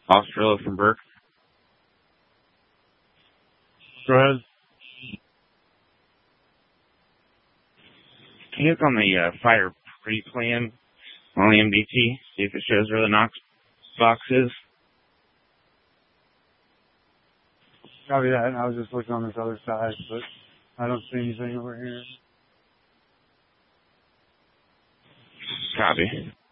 Australia from Burke. Go ahead. Can you look on the fire pre-plan on the MDT, see if it shows where the Knox box is? Copy that. I was just looking on this other side, but I don't see anything over here. Copy.